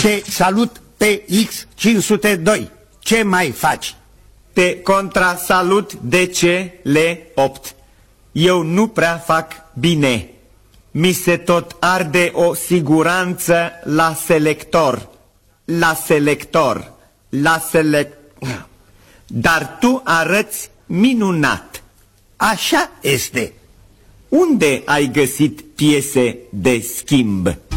Te salut pe X502. Ce mai faci? Te contrasalut DC-L8. Eu nu prea fac bine. Mi se tot arde o siguranță la selector. Dar tu arăți minunat. Așa este. Unde ai găsit piese de schimb?